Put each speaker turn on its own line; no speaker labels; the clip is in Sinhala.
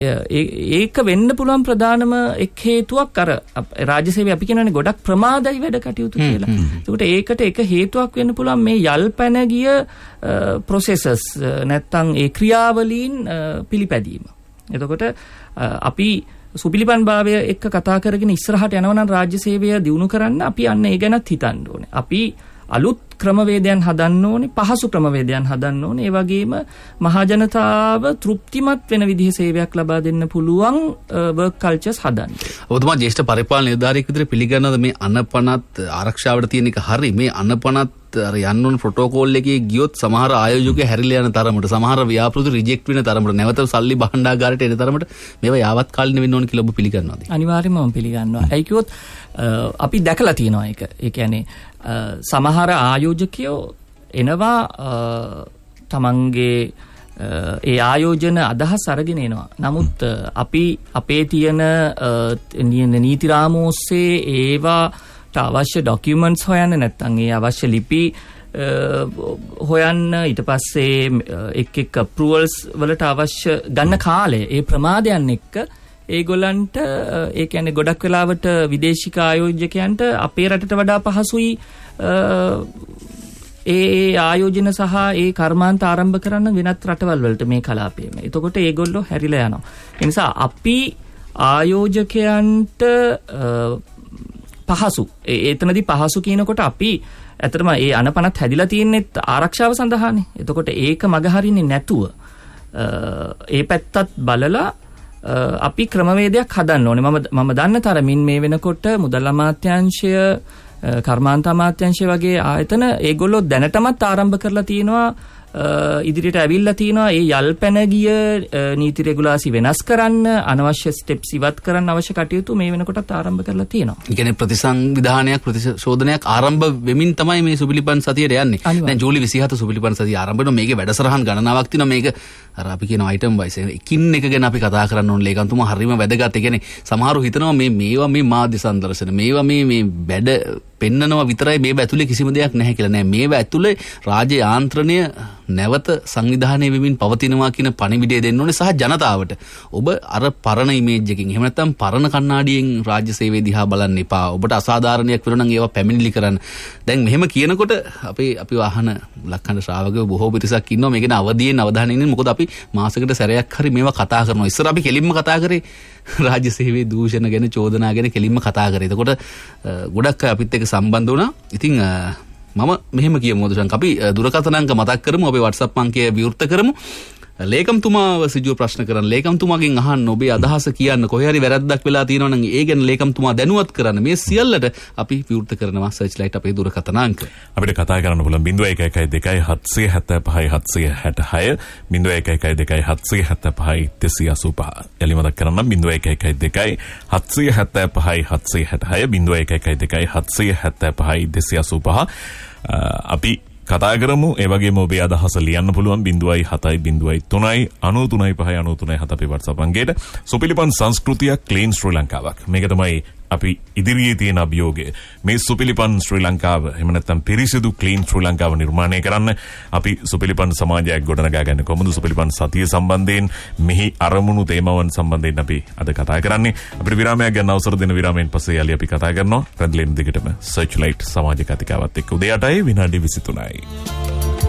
ඒක වෙන්න පුළුවන් ප්‍රධානම එක් හේතුවක් අර රාජ්‍ය සේවය අපි කියනනේ ගොඩක් ප්‍රමාදයි වැඩ කටයුතු කියලා. ඒකට එක හේතුවක් වෙන්න පුළුවන් මේ යල් පැන ගිය processes නැත්තම් ඒ ක්‍රියාවලීන් පිළිපැදීම. එතකොට අපි සුපිලිපන් භාවය එක්ක කතා කරගෙන ඉස්සරහට යනවා නම් රාජ්‍ය සේවය දියුණු කරන්න අපි අන්න ඒ ගැනත් හිතන්න ඕනේ. අපි අලුත් ක්‍රමවේදයන් හදන්න ඕනේ, පහසු ක්‍රමවේදයන් හදන්න ඕනේ. ඒ වගේම මහා ජනතාව තෘප්තිමත් වෙන විදිහේ සේවයක් ලබා දෙන්න පුළුවන් work cultures හදන්න.
ඔබතුමා ජ්‍යෙෂ්ඨ පරිපාලන නිලධාරියෙක් විදිහට පිළිගන්නවද මේ අනපනත් ආරක්ෂාවට තියෙන එක හරි? මේ අනපනත් අර යන්න ඕන ප්‍රොටෝකෝල් එකේ ගියොත් සමහර ආයෝජකයෝ හැරිලා යන තරමට, සමහර ව්‍යාපෘති රිජෙක්ට් වෙන තරමට, නැවත සල්ලි භාණ්ඩාගාරයට එන තරමට මේවා යාවත් කාලින වෙන්න ඕන කියලා ඔබ පිළිගන්නවද? අනිවාර්යයෙන්ම මම පිළිගන්නවා. ඒයි කිව්වොත් අපි දැකලා තියෙනවා ඒක. ඒ කියන්නේ සමහර ආයෝජකයෝ එනවා තමන්ගේ ඒ ආයෝජන අදහස් අරගෙන එනවා. නමුත් අපි අපේ තියෙන නීති රාමු ඔස්සේ ඒවාට අවශ්‍ය ඩොකියුමන්ට්ස් හොයන්න, නැත්නම් ඒ අවශ්‍ය ලිපි හොයන්න, ඊට පස්සේ එක් අප්‍රූවල්ස් වලට අවශ්‍ය ගන්න කාලය, ඒ ප්‍රමාදයන් එක්ක ඒගොල්ලන්ට ඒ කියන්නේ ගොඩක් වෙලාවට විදේශික ආයෝජකයන්ට අපේ රටට වඩා පහසුයි ඒ ආයෝජන සහ ඒ කර්මාන්ත ආරම්භ කරන්න වෙනත් රටවල් වලට මේ කලාපයේම. එතකොට ඒගොල්ලෝ හැරිලා යනවා. ඒ නිසා අපි ආයෝජකයන්ට පහසු, එතනදී පහසු කියනකොට අපි ඇත්තටම ඒ අනපනත් හැදිලා තියෙන්නේ ආරක්ෂාව සඳහානේ. එතකොට ඒක මගහරින්නේ නැතුව ඒ පැත්තත් බලලා අපි ක්‍රමවේදයක් හදන්න ඕනේ. මම දන්න තරමින් මේ වෙනකොට මුදල් අමාත්‍යාංශය, කර්මාන්ත අමාත්‍යාංශය වගේ ආයතන ඒගොල්ලෝ දැනටමත් ආරම්භ කරලා තියෙනවා, ඉදිරියට ඇවිල්ලා තියෙනවා ඒ යල් පැන ගිය නීති රෙගුලාසි වෙනස් කරන්න, අනවශ්‍ය ස්ටෙප්ස් ඉවත් කරන්න අවශ්‍ය කටයුතු මේ වෙනකොටත් ආරම්භ කරලා තියෙනවා. ඒ කියන්නේ ප්‍රතිසංවිධානයක්, ප්‍රතිශෝධනයක් ආරම්භ වෙමින් තමයි මේ සුපිලිපන් සතියට යන්නේ. දැන් ජූලි 27 සුපිලිපන් සතිය ආරම්භ වෙනවා. මේකේ වැඩසටහන් ගණනාවක් තියෙනවා. මේක අර අපි කියන අයිටම් වයිස් එකින් එක ගැන අපි කතා කරන්න ඕනේ. ලේකම්තුමා හරියම වැදගත්. ඒ කියන්නේ සමහරව හිතනවා මේවා මේ මාධ්‍ය සංදර්ශන, මේවා මේ වැඩ පෙන්නනවා විතරයි, මේවා ඇතුලේ කිසිම දෙයක් නැහැ කියලා. නෑ, මේවා ඇතුලේ රාජ්‍ය යාන්ත්‍රණය නැවත සංවිධානය වෙමින් පවතිනවා කියන පණිවිඩය දෙන්න ඕනේ සහ ජනතාවට. ඔබ අර පරණ ඉමේජ් එකකින්, එහෙම නැත්නම් පරණ කණ්ණාඩියෙන් රාජ්‍ය සේවය දිහා බලන්න එපා. ඔබට අසාධාරණයක් වෙනවා නම් ඒවා පැමිණිලි කරන්න. දැන් මෙහෙම කියනකොට අපි අහන ලක්කන්ඩ ශ්‍රාවකයෝ බොහෝ පිරිසක් ඉන්නවා. මේක ගැන අවදියෙන් අවධානයෙන් ඉන්න. මොකද අපි මාසෙකට සැරයක් හරි මේවා කතා කරනවා. ඉස්සර අපි කෙලින්ම කතා කරේ රාජ්‍ය සේවයේ දූෂණ ගැන, චෝදනා ගැන කෙලින්ම කතා කරේ. එතකොට ගොඩක් අය අපිත් එක්ක සම්බන්ධ වුණා. ඉතින් මම මෙහෙම කියමු දුෂාන්, අපි දුරකථන අංක මතක් කරමු, අපේ WhatsApp අංකය විවෘත කරමු. ලේකම්තුමාව සිජුව ප්‍රශ්න කරන්න, ලේකම්තුමාගෙන් අහන්න, ඔබේ අදහස කියන්න. කොහේ හරි වැරද්දක් වෙලා තියෙනවා නම් ඒ ගැන ලේකම්තුමා දැනුවත් කරන්න. මේ සියල්ලට අපි විවෘත කරනවා සර්ච් ලයිට් අපේ දුරකථන අංක. අපිට කතා කරන්න පුළුවන් 0112 775 766 0112 775 285. එලි මතක් කරන්න 0112 775 766 0112 775 285. අපි කතා කරමු. ඒ වගේම ඔබේ අදහස ලියන්න පුළුවන් 0703 93 93 අපේ WhatsApp අංකයට. සුපිලිපන් සංස්කෘතිය ක්ලීන් ශ්‍රී ලංකාවක්. මේක තමයි අපි ඉදිරියේ තියෙන අභියෝගය. මේ සුපිලිපන් ශ්‍රී ලංකාව, එහෙම නැත්නම් පිරිසිදු ක්ලීන් ශ්‍රී ලංකාව නිර්මාණය කරන්න අපි සුපිලිපන් සමාජයක් ගොඩනගා ගන්න කොහොමද? සුපිලිපන් සතිය සම්බන්ධයෙන්, මෙහි අරමුණු තේමාවන් සම්බන්ධයෙන් අපි අද කතා කරන්නේ. අපිට විරාමයක් ගන්න අවසර දෙන විරාමයෙන් පස්සේ යලි අපි කතා කරනවා. රැඳිලෙන දිගටම සර්ච් ලයිට් සමාජ කතිකාවත් එක්ක උදේ 8යි විනාඩි 23යි.